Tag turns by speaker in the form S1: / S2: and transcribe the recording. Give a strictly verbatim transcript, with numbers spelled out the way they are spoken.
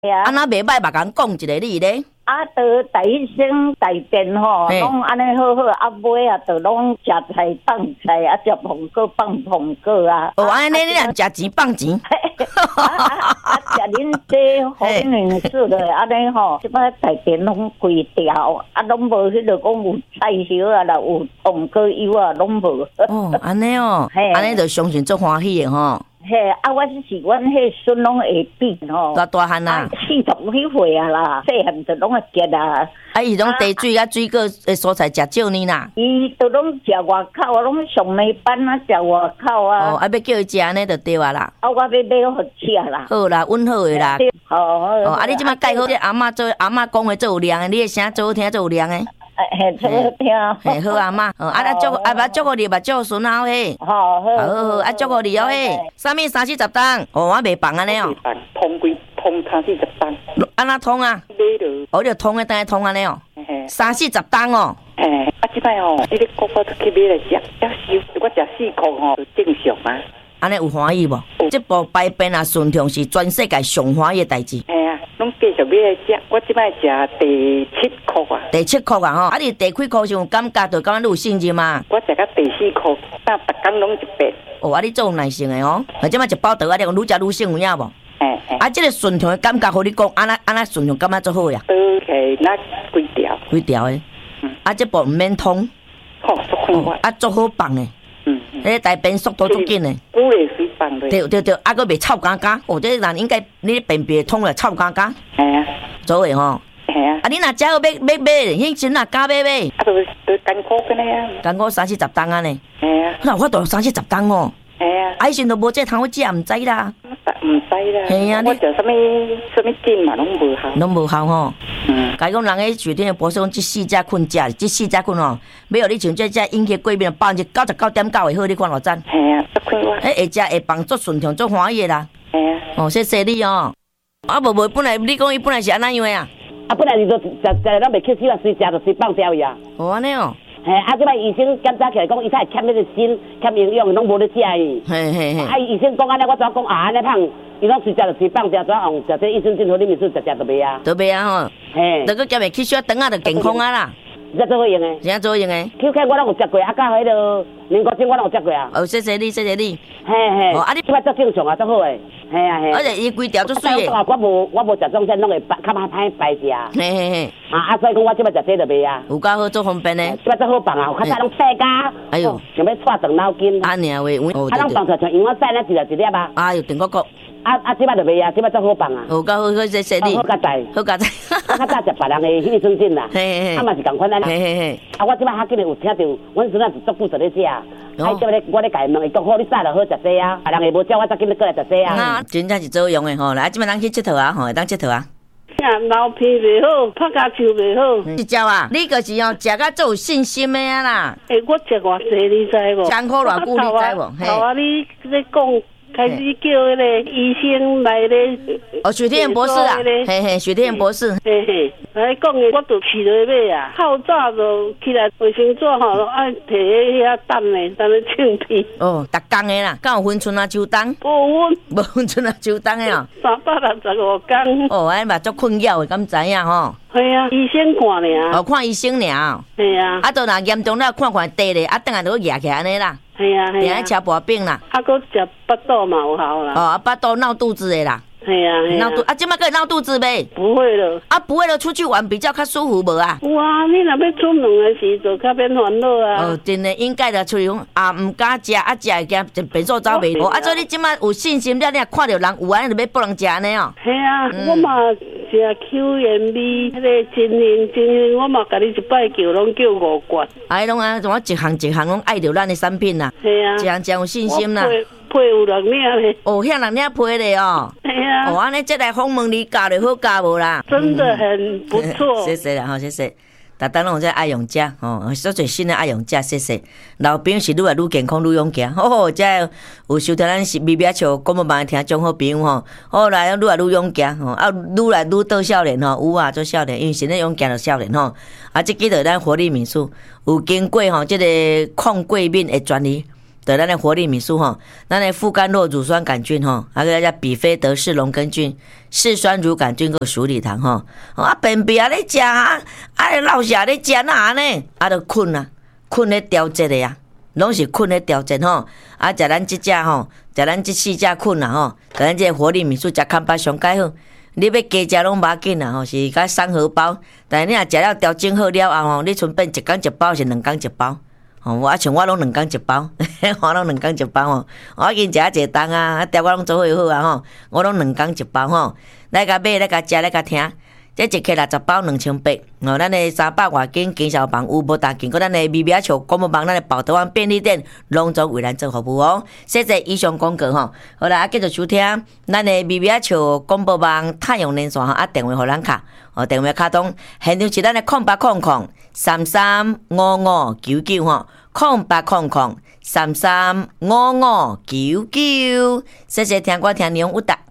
S1: 啊那袂歹，嘛甲讲一个你咧。
S2: 啊，到大医生大便吼，拢安尼好好，啊尾啊，就拢食菜放菜，啊食苹果放苹果啊。
S1: 哦，安尼你若食钱放钱。
S2: 啊啊啊！食恁这好人事的，安尼吼，即摆大便拢规条，啊，拢无迄个讲有菜叶啊，啦有苹果油啊，拢无。
S1: 哦，安尼哦，安尼就相信足欢喜的吼。
S2: 嘿，啊，我是阮迄孙拢会变吼，
S1: 大大汉啊，
S2: 四十几岁啊啦，细汉就拢会结啊。
S1: 啊，伊拢茶水啊水果诶蔬菜食少呢啦。
S2: 伊都拢食外口啊，拢上美班啊，食外口啊。
S1: 哦，啊，要叫伊食安尼就对啊啦。
S2: 啊，我要买好吃啦。
S1: 好啦，阮好诶啦。
S2: 哦哦。
S1: 啊，你即马介好，这阿嬷做阿嬷讲话做有量诶，你诶声做好听做有量诶。
S2: 嘿，做好听。
S1: 嘿，好阿嬷，哦，啊，咱祝啊，捌祝福你，捌祝福孙仔嘿。
S2: 好好。
S1: 好好，啊，祝福你哦嘿。啥物三四十担？哦，我袂放安尼哦。
S3: 通几通三四十担。
S1: 安怎通啊？
S3: 买着。
S1: 我着通诶，等下通安尼哦。三四十担哦。
S3: 嘿，啊，即摆吼，你咧国国都去买来食，要收，如果食四箍吼，就正常啊。
S1: 安尼有欢喜无？这部排便啊顺畅是全世界上欢喜诶代志。
S3: 嘿啊，拢继续买来食，我即摆食第七箍啊。
S1: 第七箍啊吼，啊你第几箍是有感觉着感觉你有信心嘛？
S3: 我食到第四箍，但逐工拢一遍。
S1: 哦，啊你做有耐性诶哦，啊即摆一包倒啊，你讲愈食愈省有影无？
S3: 嘿嘿。啊，
S1: 即个顺畅诶感觉，互你讲，安那安那顺畅感觉足好呀。
S3: 倒起那几条？
S1: 几条诶？嗯。啊，这部毋免通。
S3: 好，足快快。
S1: 啊，足好放诶。嗯。迄大便速度足紧诶。
S3: 久会水放咧。
S1: 对对对，啊，佫袂臭干干。哦，这人应该你便便通了臭干干。
S3: 系啊。
S1: 做诶吼。
S3: 系啊。啊，
S1: 你若食好买买买，迄时若加买买。
S3: 啊，就就艰苦个呢啊。艰
S1: 苦三四十担安尼。
S3: 系啊。
S1: 那我都三四十担哦。
S3: 系啊。
S1: 啊，以前都无这通食，毋知啦。
S3: 毋知啦。
S1: 系啊。
S3: 我食啥物啥物菌嘛，拢无效。
S1: 拢无效吼。
S3: 嗯。
S1: 甲伊讲人诶水天诶博士讲，即四只困食，即四只困吼，要互你像这只引起过敏，放一九十九点九会好，你看偌赞。
S3: 系啊，足快活。
S1: 诶，会食会放足顺畅，足欢喜啦。
S3: 系啊。
S1: 哦，谢谢你哦。啊，无无，本来你讲伊本来是安怎样诶啊？
S4: 啊，本来是都食食拢袂吸收啊，随食就随放掉伊啊。
S1: 哦，安尼哦。
S4: 嘿，啊，即摆医生检查起来讲，伊才欠迄个锌，欠营养，拢无咧食伊。
S1: 嘿嘿嘿。
S4: 啊，医生讲安尼，我怎讲啊？安尼胖，伊拢随食就随放掉，怎样食这益生菌互你面数食食就袂啊？
S1: 都袂啊吼。
S4: 嘿。
S1: 得个减袂吸收，等下就健康啊啦。
S4: 这做好用诶。
S1: 啥做好用诶
S4: ？Q K 我拢有食过，啊，甲迄个年糕精我拢有食过啊。
S1: 哦，谢谢你，谢谢你。
S4: 嘿嘿。
S1: 哦，啊你
S4: 即摆足正常啊，足好诶。嘿啊嘿。
S1: 而且伊规条足水诶。
S4: 我无我无食中餐，拢会较较歹排食。
S1: 嘿嘿嘿。
S4: 啊啊，所以讲我即摆食这就袂啊。
S1: 有够好，足方便诶。
S4: 即摆足好放啊，较早拢细家。
S1: 哎呦，
S4: 想要带长脑筋。
S1: 啊，尔喂，
S4: 啊，拢放出像莺仔屎咧，一粒一粒啊。
S1: 哎呦，定国国。
S4: 啊啊，即摆就袂啊，即摆足好放啊。
S1: 有够好，好谢谢你。
S4: 好佳哉，
S1: 好佳哉。
S4: 啊，较早食别人诶益生菌啦。
S1: 嘿嘿嘿。
S4: 啊嘛是共款安尼。
S1: 嘿嘿嘿。
S4: 啊，我即摆较紧诶有听到，阮孙仔是足久实咧食。哎，即摆我咧家问伊讲好，你早就好食这啊。别人会无照，我则紧咧过来食这啊。
S1: 那真正是做用诶吼，来，即摆咱去佚佗啊，吼，会当佚佗啊。
S5: 啊，老皮袂好，拍甲手袂好。
S1: 一招啊，你个是哦，食甲足有信心诶啊啦。
S5: 诶，我食偌济，你知无？
S1: 艰苦偌久，你知无？
S5: 嘿。头啊，你咧讲。开始叫迄个医生来咧，
S1: 哦，许天元博士啊，嘿嘿，许天元博士，
S5: 嘿嘿，来讲诶，我就去落买啊，透早就起来卫生纸吼，爱摕迄遐等咧，等咧清皮。
S1: 哦，逐工诶啦，敢有分寸啊，秋冬？
S5: 无分，
S1: 无分寸啊，秋冬诶哦。
S5: 三百六十五工。
S1: 哦，安嘛足困扰诶，敢知影吼？
S5: 系啊，医生看尔。
S1: 哦，看医生尔。
S5: 系啊。
S1: 啊，都若严重了，看看地咧，啊，等下就压起安尼啦。
S5: 系啊，
S1: 定爱吃薄饼啦，
S5: 啊，搁食巴肚嘛有效啦。
S1: 哦，啊，巴肚闹肚子的啦。
S5: 系啊，
S1: 闹肚啊，即摆个闹肚子呗？
S5: 不会了。
S1: 啊，不会了，出去玩比较较舒服无啊？
S5: 哇，你若要出门的时就较免烦恼啊。
S1: 哦，真的应该的，出去讲啊，唔敢食，啊食会惊变数走袂。哦，啊，所以你即摆有信心了，你若看到人有安尼就要帮人食安尼哦。
S5: 系啊，我嘛食 Q M B 迄个真灵真灵，我嘛甲你一摆叫拢叫五罐。
S1: 哎，拢啊，怎一项一项拢爱着咱的产品啦。
S5: 系啊，
S1: 一项真有信心啦。
S5: 配有人领咧。
S1: 哦，遐人领配咧哦。
S5: 系啊。
S1: 哦，安尼这来访问你教就好教无啦。
S5: 真的很不错。
S1: 谢谢啦，吼，谢谢。逐当拢有这爱用者，吼，所做新的爱用者，谢谢。老朋友是愈来愈健康，愈勇敢。好好，这有收听咱是微微笑广播网听众好朋友吼，后来愈来愈勇敢，吼，啊，愈来愈倒少年吼，有啊做少年，因为现在勇敢就少年吼。啊，这记得咱活力民宿有经过吼，这个抗过敏的专利。 的咱的活力米素吼，咱的副甘酪乳酸杆菌吼，还有咱比菲德氏龙根菌、嗜酸乳杆菌个鼠李糖吼，啊便秘啊咧食啊，啊老是啊咧食哪呢？啊都困啊，困咧调节的呀，拢是困咧调节吼，啊食咱即只吼，食咱即四只困啊吼，咱这活力米素食康巴上介好。你要加食拢无要紧啦吼，是甲送荷包，但是你若食了调整好了后吼，你剩变一工一包是两工一包。吼，我像我拢两工一包，我拢两工一包吼，我已经食啊一顿啊，啊调我拢做伙好啊吼，我拢两工一包吼，来甲买来甲食来甲听。这一克六十包两千八，哦，咱的三百外斤金小棒有无大斤？个咱的米米球广播棒，咱的宝德湾便利店拢总为咱做服务哦。谢谢以上广告吼，好啦，啊继续收听咱的米米球广播棒太阳连线吼，啊电话互咱卡，哦电话卡通现场是咱的空八空空三三五五九九吼，空八空空三三五五九九，谢谢听歌听内容有答。